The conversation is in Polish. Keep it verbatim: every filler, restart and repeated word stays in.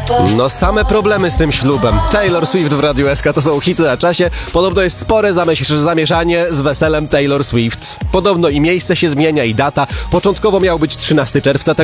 No same problemy z tym ślubem. Taylor Swift w Radiu S K to są hity na czasie. Podobno jest spore zamieś- zamieszanie z weselem Taylor Swift. Podobno i miejsce się zmienia, i data. Początkowo miał być trzynastego czerwca tego